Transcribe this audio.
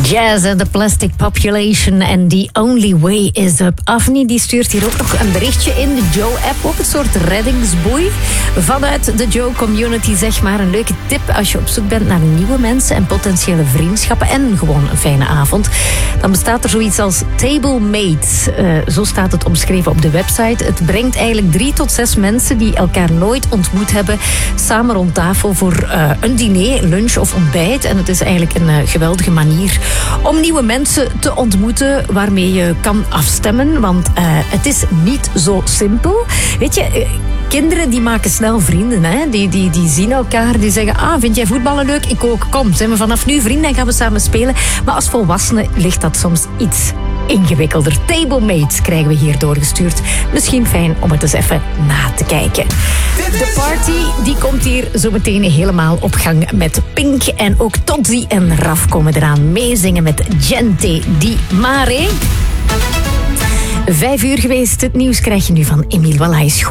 Jazz and the Plastic Population and The Only Way Is Up. Afni die stuurt hier ook nog een berichtje in de Joe-app. Ook een soort reddingsboei vanuit de Joe-community, zeg maar. Een leuke tip als je op zoek bent naar nieuwe mensen en potentiële vriendschappen en gewoon een fijne avond. Dan bestaat er zoiets als Table Mates. Zo staat het omschreven op de website. Het brengt eigenlijk 3 tot 6 mensen die elkaar nooit ontmoet hebben samen rond tafel voor een diner, lunch of ontbijt. En het is eigenlijk een geweldige manier om nieuwe mensen te ontmoeten waarmee je kan afstemmen. Want het is niet zo simpel. Weet je, kinderen die maken snel vrienden. Hè? Die zien elkaar, die zeggen, vind jij voetballen leuk? Ik ook. Kom, zijn we vanaf nu vrienden en gaan we samen spelen. Maar als volwassene ligt dat soms iets ingewikkelder. Tablemates krijgen we hier doorgestuurd. Misschien fijn om het eens even na te kijken. De party die komt hier zo meteen helemaal op gang met Pink. En ook Todzi en Raf komen eraan meezingen met Gente di Mare. 5 uur geweest. Het nieuws krijg je nu van Emiel Wallace.